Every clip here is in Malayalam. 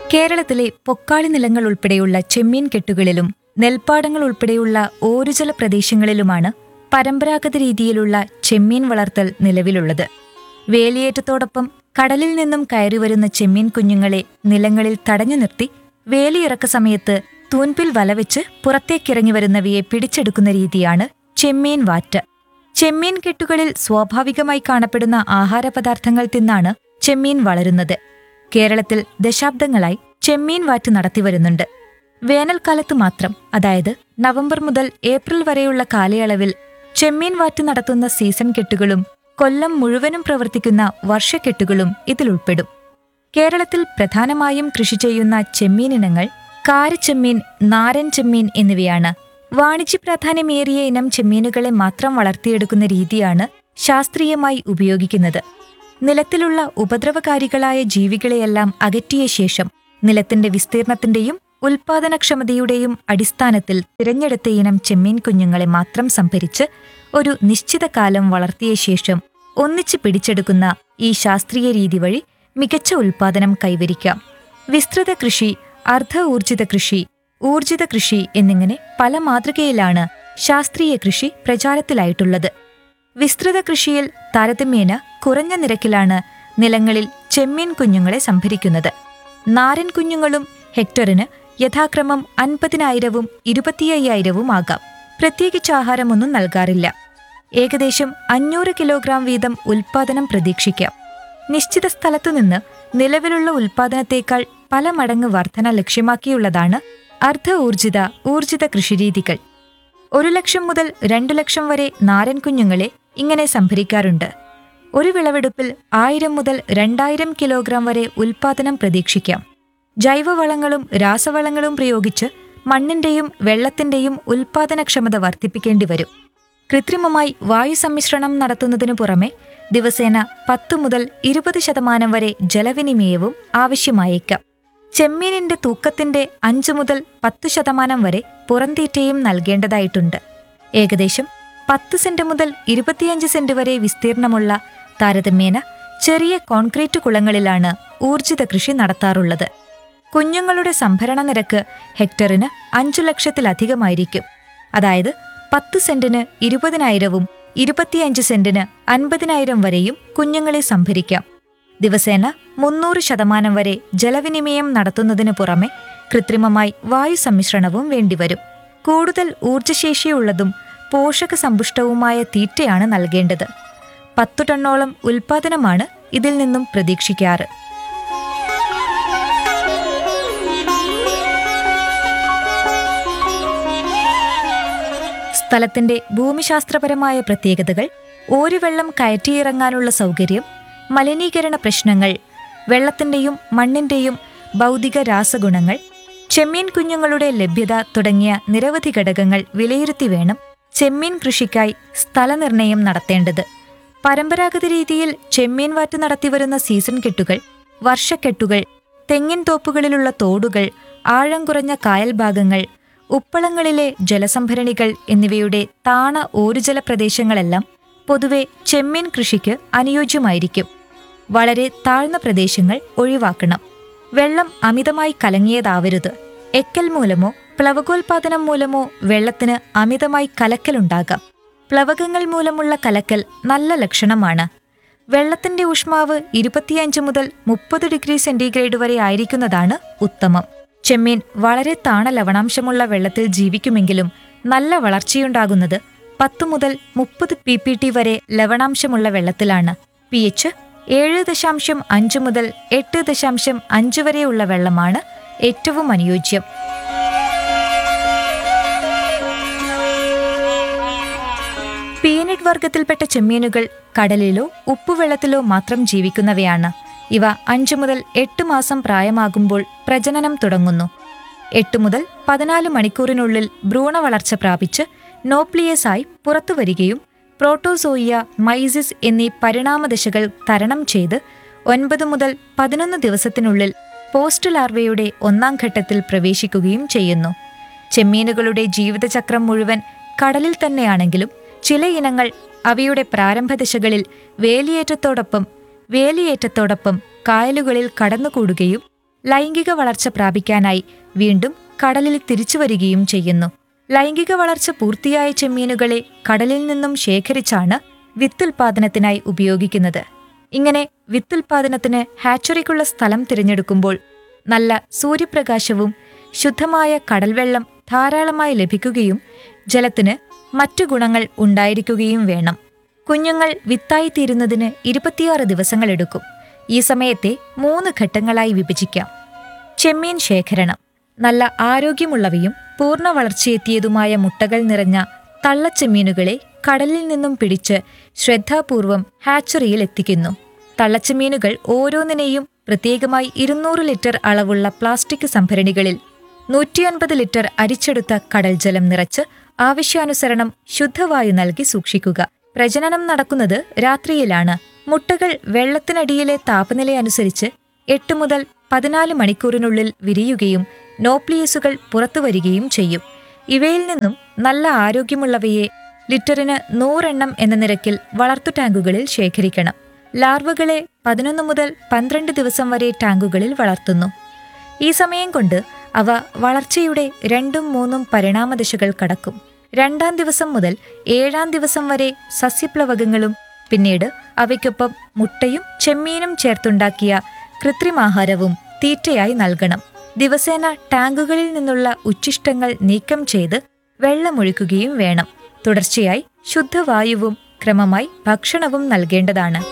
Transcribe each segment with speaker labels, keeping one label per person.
Speaker 1: കേരളത്തിലെ പൊക്കാളി നിലങ്ങൾ ഉൾപ്പെടെയുള്ള ചെമ്മീൻ കെട്ടുകളിലും നെൽപ്പാടങ്ങൾ ഉൾപ്പെടെയുള്ള ഓരുജല പ്രദേശങ്ങളിലുമാണ് പരമ്പരാഗത രീതിയിലുള്ള ചെമ്മീൻ വളർത്തൽ നിലവിലുള്ളത്. വേലിയേറ്റത്തോടൊപ്പം കടലിൽ നിന്നും കയറിവരുന്ന ചെമ്മീൻ കുഞ്ഞുങ്ങളെ നിലങ്ങളിൽ തടഞ്ഞു നിർത്തി വേലിയിറക്ക സമയത്ത് തൂൻപിൽ വലവെച്ച് പുറത്തേക്കിറങ്ങി വരുന്നവയെ പിടിച്ചെടുക്കുന്ന രീതിയാണ് ചെമ്മീൻ വാറ്റ്. ചെമ്മീൻ കെട്ടുകളിൽ സ്വാഭാവികമായി കാണപ്പെടുന്ന ആഹാരപദാർത്ഥങ്ങൾ തിന്നാണ് ചെമ്മീൻ വളരുന്നത്. കേരളത്തിൽ ദശാബ്ദങ്ങളായി ചെമ്മീൻ വാറ്റ് നടത്തിവരുന്നുണ്ട്. വേനൽക്കാലത്ത് മാത്രം, അതായത് നവംബർ മുതൽ ഏപ്രിൽ വരെയുള്ള കാലയളവിൽ ചെമ്മീൻ വാറ്റ് നടത്തുന്ന സീസൺ കെട്ടുകളും കൊല്ലം മുഴുവനും പ്രവർത്തിക്കുന്ന വർഷക്കെട്ടുകളും ഇതിലുൾപ്പെടും. കേരളത്തിൽ പ്രധാനമായും കൃഷി ചെയ്യുന്ന ചെമ്മീൻ ഇനങ്ങൾ കാരച്ചെമ്മീൻ, നാരൻ ചെമ്മീൻ എന്നിവയാണ്. വാണിജ്യ പ്രാധാന്യമേറിയ ഇനം ചെമ്മീനുകളെ മാത്രം വളർത്തിയെടുക്കുന്ന രീതിയാണ് ശാസ്ത്രീയമായി ഉപയോഗിക്കുന്നത്. നിലത്തിലുള്ള ഉപദ്രവകാരികളായ ജീവികളെയെല്ലാം അകറ്റിയ ശേഷം നിലത്തിന്റെ വിസ്തീർണത്തിന്റെയും ഉൽപാദനക്ഷമതയുടെയും അടിസ്ഥാനത്തിൽ തിരഞ്ഞെടുത്ത ഇനം ചെമ്മീൻ കുഞ്ഞുങ്ങളെ മാത്രം സംഭരിച്ച് ഒരു നിശ്ചിത കാലം വളർത്തിയ ശേഷം ഒന്നിച്ച് പിടിച്ചെടുക്കുന്ന ഈ ശാസ്ത്രീയ രീതി വഴി മികച്ച ഉൽപാദനം കൈവരിക്കാം. വിസ്തൃത കൃഷി, അർദ്ധ ഊർജിത കൃഷി, ഊർജിത കൃഷി എന്നിങ്ങനെ പല മാതൃകയിലാണ് ശാസ്ത്രീയ കൃഷി പ്രചാരത്തിലായിട്ടുള്ളത്. വിസ്തൃത കൃഷിയിൽ താരതമ്യേന കുറഞ്ഞ നിരക്കിലാണ് നിലങ്ങളിൽ ചെമ്മീൻ കുഞ്ഞുങ്ങളെ സംഭരിക്കുന്നത്. നാരൻ കുഞ്ഞുങ്ങളും ഹെക്ടറിന് യഥാക്രമം 50,000-ഉം 25,000-ഉം ആകാം. പ്രത്യേകിച്ച് ആഹാരമൊന്നും നൽകാറില്ല. ഏകദേശം 500 കിലോഗ്രാം വീതം ഉൽപാദനം പ്രതീക്ഷിക്കാം. നിശ്ചിത സ്ഥലത്തുനിന്ന് നിലവിലുള്ള ഉൽപാദനത്തേക്കാൾ പല മടങ്ങ് വർധന ലക്ഷ്യമാക്കിയുള്ളതാണ് അർദ്ധ ഊർജിത, ഊർജിത കൃഷിരീതികൾ. 1,00,000 മുതൽ 2,00,000 വരെ നാരൻ കുഞ്ഞുങ്ങളെ ഇങ്ങനെ സംഭരിക്കാറുണ്ട്. ഒരു വിളവെടുപ്പിൽ 1000 മുതൽ 2000 കിലോഗ്രാം വരെ ഉൽപാദനം പ്രതീക്ഷിക്കാം. ജൈവവളങ്ങളും രാസവളങ്ങളും പ്രയോഗിച്ച് മണ്ണിന്റെയും വെള്ളത്തിന്റെയും ഉൽപാദനക്ഷമത വർദ്ധിപ്പിക്കേണ്ടി വരും. കൃത്രിമമായി വായുസമ്മിശ്രണം നടത്തുന്നതിനു പുറമെ ദിവസേന 10 മുതൽ 20% വരെ ജലവിനിമയവും ആവശ്യമായേക്കാം. ചെമ്മീനിന്റെ തൂക്കത്തിന്റെ 5 മുതൽ 10% വരെ പുറന്തീറ്റയും നൽകേണ്ടതായിട്ടുണ്ട്. ഏകദേശം 10 സെന്റ് മുതൽ 25 സെന്റ് വരെ വിസ്തീർണമുള്ള താരതമ്യേന ചെറിയ കോൺക്രീറ്റ് കുളങ്ങളിലാണ് ഊർജിത കൃഷി നടത്താറുള്ളത്. കുഞ്ഞുങ്ങളുടെ സംഭരണ നിരക്ക് ഹെക്ടറിന് 5 ലക്ഷത്തിലധികമായിരിക്കും. അതായത് 10 സെന്റിന് 20,000-ഉം 25 സെന്റിന് 50,000 വരെയും കുഞ്ഞുങ്ങളെ സംഭരിക്കാം. ദിവസേന 300% വരെ ജലവിനിമയം നടത്തുന്നതിനു പുറമെ കൃത്രിമമായി വായുസമ്മിശ്രണവും വേണ്ടിവരും. കൂടുതൽ ഊർജ്ജശേഷിയുള്ളതും പോഷക സമ്പുഷ്ടവുമായ തീറ്റയാണ് നൽകേണ്ടത്. 10 ടണ്ണോളം ഉൽപാദനമാണ് ഇതിൽ നിന്നും പ്രതീക്ഷിക്കാറ്. സ്ഥലത്തിന്റെ ഭൂമിശാസ്ത്രപരമായ പ്രത്യേകതകൾ, ഓരുവെള്ളം കയറ്റിയിറങ്ങാനുള്ള സൗകര്യം, മലിനീകരണ പ്രശ്നങ്ങൾ, വെള്ളത്തിന്റെയും മണ്ണിന്റെയും ഭൗതിക രാസഗുണങ്ങൾ, ചെമ്മീൻ കുഞ്ഞുങ്ങളുടെ ലഭ്യത തുടങ്ങിയ നിരവധി ഘടകങ്ങൾ വിലയിരുത്തി വേണം ചെമ്മീൻ കൃഷിക്കായി സ്ഥലനിർണയം നടത്തേണ്ടത്. പരമ്പരാഗത രീതിയിൽ ചെമ്മീൻ വാറ്റ് നടത്തിവരുന്ന സീസൺ കെട്ടുകൾ, വർഷക്കെട്ടുകൾ, തെങ്ങിൻ തോപ്പുകളിലുള്ള തോടുകൾ, ആഴം കുറഞ്ഞ കായൽ ഭാഗങ്ങൾ, ഉപ്പളങ്ങളിലെ ജലസംഭരണികൾ എന്നിവയുടെ താണ ഓരുജല പ്രദേശങ്ങളെല്ലാം പൊതുവെ ചെമ്മീൻ കൃഷിക്ക് അനുയോജ്യമായിരിക്കും. വളരെ താഴ്ന്ന പ്രദേശങ്ങൾ ഒഴിവാക്കണം. വെള്ളം അമിതമായി കലങ്ങിയതാവരുത്. എക്കൽ മൂലമോ പ്ലവകോൽപാദനം മൂലമോ വെള്ളത്തിന് അമിതമായി കലക്കലുണ്ടാകാം. പ്ലവകങ്ങൾ മൂലമുള്ള കലക്കൽ നല്ല ലക്ഷണമാണ്. വെള്ളത്തിന്റെ ഊഷ്മാവ് 25 മുതൽ 30 ഡിഗ്രി സെന്റിഗ്രേഡ് വരെ ആയിരിക്കുന്നതാണ് ഉത്തമം. ചെമ്മീൻ വളരെ താണ ലവണാംശമുള്ള വെള്ളത്തിൽ ജീവിക്കുമെങ്കിലും നല്ല വളർച്ചയുണ്ടാകുന്നത് 10 മുതൽ 30 ppt വരെ ലവണാംശമുള്ള വെള്ളത്തിലാണ്. pH 7.5 മുതൽ 8.5 വരെയുള്ള വെള്ളമാണ് ഏറ്റവും അനുയോജ്യം. പീനട്ട് വർഗത്തിൽപ്പെട്ട ചെമ്മീനുകൾ കടലിലോ ഉപ്പുവെള്ളത്തിലോ മാത്രം ജീവിക്കുന്നവയാണ്. ഇവ 5 മുതൽ 8 മാസം പ്രായമാകുമ്പോൾ പ്രജനനം തുടങ്ങുന്നു. 8 മുതൽ 14 മണിക്കൂറിനുള്ളിൽ ഭ്രൂണവളർച്ച പ്രാപിച്ച് നോപ്ലിയസായി പുറത്തുവരികയും പ്രോട്ടോസോയിയ, മൈസിസ് എന്നീ പരിണാമദശകൾ തരണം ചെയ്ത് 9 മുതൽ 11 ദിവസത്തിനുള്ളിൽ പോസ്റ്റ് ലാർവയുടെ 1-ാം ഘട്ടത്തിൽ പ്രവേശിക്കുകയും ചെയ്യുന്നു. ചെമ്മീനുകളുടെ ജീവിതചക്രം മുഴുവൻ കടലിൽ തന്നെയാണെങ്കിലും ചില ഇനങ്ങൾ അവയുടെ പ്രാരംഭദശകളിൽ വേലിയേറ്റത്തോടൊപ്പം കായലുകളിൽ കടന്നുകൂടുകയും ലൈംഗിക വളർച്ച പ്രാപിക്കാനായി വീണ്ടും കടലിൽ തിരിച്ചു വരികയും ചെയ്യുന്നു. ലൈംഗിക വളർച്ച പൂർത്തിയായ ചെമ്മീനുകളെ കടലിൽ നിന്നും ശേഖരിച്ചാണ് വിത്തുൽപാദനത്തിനായി ഉപയോഗിക്കുന്നത്. ഇങ്ങനെ വിത്തുൽപാദനത്തിന് ഹാച്ചറിക്കുള്ള സ്ഥലം തിരഞ്ഞെടുക്കുമ്പോൾ നല്ല സൂര്യപ്രകാശവും ശുദ്ധമായ കടൽവെള്ളം ധാരാളമായി ലഭിക്കുകയും ജലത്തിന് മറ്റു ഗുണങ്ങൾ ഉണ്ടായിരിക്കുകയും വേണം. കുഞ്ഞുങ്ങൾ വിത്തായിത്തീരുന്നതിന് 26 ദിവസങ്ങളെടുക്കും. ഈ സമയത്തെ 3 ഘട്ടങ്ങളായി വിഭജിക്കാം. ചെമ്മീൻ ശേഖരണം. നല്ല ആരോഗ്യമുള്ളവയും പൂർണ്ണ വളർച്ചയെത്തിയതുമായ മുട്ടകൾ നിറഞ്ഞ തള്ളച്ചെമ്മീനുകളെ കടലിൽ നിന്നും പിടിച്ച് ശ്രദ്ധാപൂർവം ഹാച്ചറിയിൽ എത്തിക്കുന്നു. തള്ളച്ചെമ്മീനുകൾ ഓരോന്നിനെയും പ്രത്യേകമായി 200 ലിറ്റർ അളവുള്ള പ്ലാസ്റ്റിക് സംഭരണികളിൽ 150 ലിറ്റർ അരിച്ചെടുത്ത കടൽ ജലം നിറച്ച് ആവശ്യാനുസരണം ശുദ്ധവായു നൽകി സൂക്ഷിക്കുക. പ്രജനനം നടക്കുന്നത് രാത്രിയിലാണ്. മുട്ടകൾ വെള്ളത്തിനടിയിലെ താപനിലയനുസരിച്ച് 8 മുതൽ 14 മണിക്കൂറിനുള്ളിൽ വിരിയുകയും നോപ്ലിയസുകൾ പുറത്തുവരികയും ചെയ്യും. ഇവയിൽ നിന്നും നല്ല ആരോഗ്യമുള്ളവയെ ലിറ്ററിന് 100 എണ്ണം എന്ന നിരക്കിൽ വളർത്തു ടാങ്കുകളിൽ ശേഖരിക്കണം. ലാർവകളെ 11 മുതൽ 12 ദിവസം വരെ ടാങ്കുകളിൽ വളർത്തുന്നു. ഈ സമയം കൊണ്ട് അവ വളർച്ചയുടെ 2ഉം 3ഉം പരിണാമദശകൾ കടക്കും. 2-ാം ദിവസം മുതൽ 7-ാം ദിവസം വരെ സസ്യപ്ലവകങ്ങളും പിന്നീട് അവയ്ക്കൊപ്പം മുട്ടയും ചെമ്മീനും ചേർത്തുണ്ടാക്കിയ കൃത്രിമാഹാരവും തീറ്റയായി നൽകണം. ദിവസേന ടാങ്കുകളിൽ നിന്നുള്ള ഉച്ഛിഷ്ടങ്ങൾ നീക്കം ചെയ്ത് വെള്ളമൊഴിക്കുകയും വേണം. തുടർച്ചയായി ശുദ്ധവായുവും ക്രമമായി ഭക്ഷണവും നൽകേണ്ടതാണ്.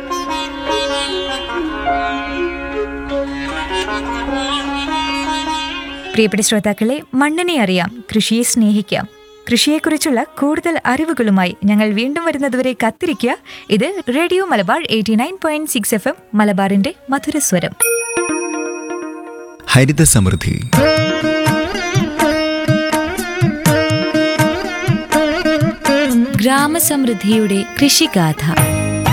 Speaker 1: പ്രിയപ്പെട്ട ശ്രോതാക്കളെ, മണ്ണിനെ അറിയാം, കൃഷിയെ സ്നേഹിക്കാം. കൃഷിയെക്കുറിച്ചുള്ള കൂടുതൽ അറിവുകളുമായി ഞങ്ങൾ വീണ്ടും വരുന്നതുവരെ കാത്തിരിക്കുക. ഇത് റേഡിയോ മലബാർ 89.6 FM, മലബാറിന്റെ മധുരസ്വരം.
Speaker 2: ഹരിത സമൃദ്ധി.
Speaker 1: ഗ്രാമസമൃദ്ധിയുടെ കൃഷിഗാഥ.